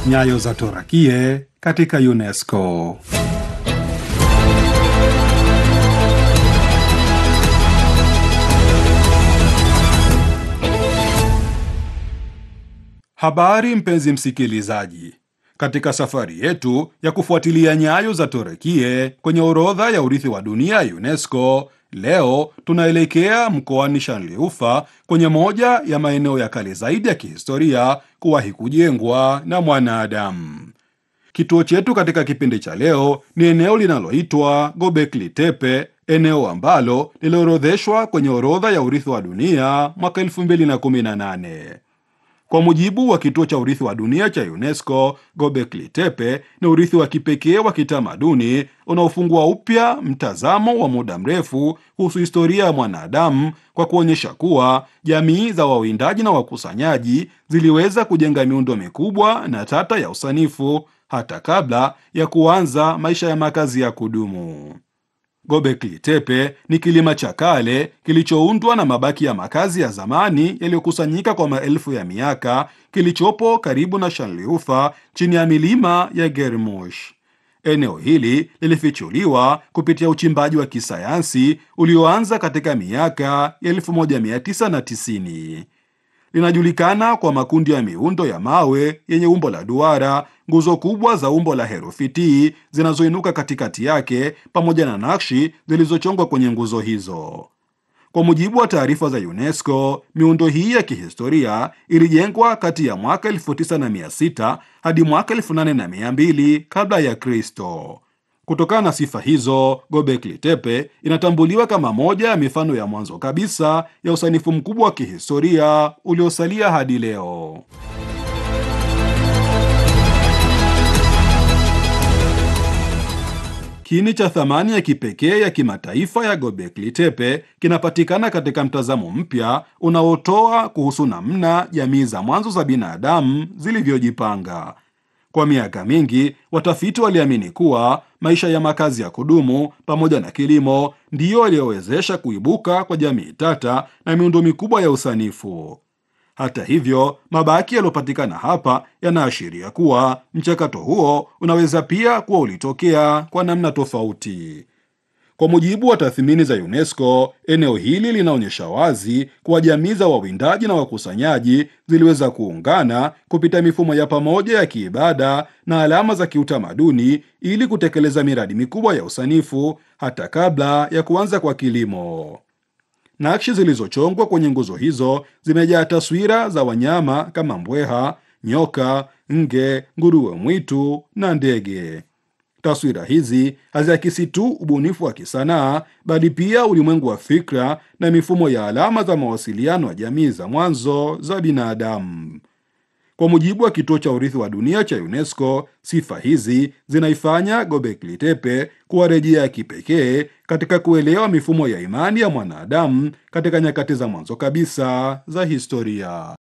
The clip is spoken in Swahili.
Nyayo za Torakie katika UNESCO. Habari mpenzi msikilizaji, katika safari yetu ya kufuatilia nyayo za Torakie kwenye orodha ya urithi wa dunia ya UNESCO, leo tunaelekea mkoani Şanlıurfa, kwenye moja ya maeneo ya kale zaidi ya kihistoria kuwahi kujengwa na mwanadamu. Kituo chetu katika kipindi cha leo ni eneo linaloitwa Göbekli Tepe, eneo ambalo liliorodheshwa kwenye orodha ya urithi wa dunia mwaka 2018. Kwa mujibu wa kituo cha urithi wa dunia cha UNESCO, Göbekli Tepe ni urithi wa kipekee wa kitamaduni unaofungua upya mtazamo wa muda mrefu kuhusu historia ya mwanadamu, kwa kuonyesha kuwa jamii za wawindaji na wakusanyaji ziliweza kujenga miundo mikubwa na tata ya usanifu hata kabla ya kuanza maisha ya makazi ya kudumu. Göbekli Tepe ni kilima cha kale kilichoundwa na mabaki ya makazi ya zamani yaliyokusanyika kwa maelfu ya miaka, kilichopo karibu na Şanlıurfa chini ya milima ya Germush. Eneo hili lilifichuliwa kupitia uchimbaji wa kisayansi ulioanza katika miaka ya 1990. Linajulikana kwa makundi ya miundo ya mawe yenye umbo la duara, nguzo kubwa za umbo la herufi T zinazoinuka katikati yake, pamoja na nakshi zilizochongwa kwenye nguzo hizo. Kwa mujibu wa taarifa za UNESCO, miundo hii ya kihistoria ilijengwa kati ya mwaka 9600 hadi mwaka 8200 kabla ya Kristo. Kutokana na sifa hizo, Göbekli Tepe inatambuliwa kama moja ya mifano ya mwanzo kabisa ya usanifu mkubwa wa kihistoria uliosalia hadi leo. Kiini cha thamani ya kipekee ya kimataifa ya Göbekli Tepe kinapatikana katika mtazamo mpya unaotoa kuhusu namna jamii za mwanzo za binadamu zilivyojipanga. Kwa miaka mingi, watafiti waliamini kuwa maisha ya makazi ya kudumu pamoja na kilimo ndiyo yaliyowezesha kuibuka kwa jamii tata na miundo mikubwa ya usanifu. Hata hivyo, mabaki yaliyopatikana hapa yanaashiria kuwa mchakato huo unaweza pia kuwa ulitokea kwa namna tofauti. Kwa mujibu wa tathmini za UNESCO, eneo hili linaonyesha wazi kuwa jamii za wawindaji na wakusanyaji ziliweza kuungana kupita mifumo ya pamoja ya kiibada na alama za kiutamaduni ili kutekeleza miradi mikubwa ya usanifu hata kabla ya kuanza kwa kilimo. Nakshi zilizochongwa kwenye nguzo hizo zimejaa taswira za wanyama kama mbweha, nyoka, nge, nguruwe mwitu na ndege. Taswira hizi haziakisi tu ubunifu wa kisanaa, bali pia ulimwengu wa fikra na mifumo ya alama za mawasiliano ya jamii za mwanzo za binadamu. Kwa mujibu wa kituo cha urithi wa dunia cha UNESCO, sifa hizi zinaifanya Göbekli Tepe kuwa rejea ya kipekee katika kuelewa mifumo ya imani ya mwanadamu katika nyakati za mwanzo kabisa za historia.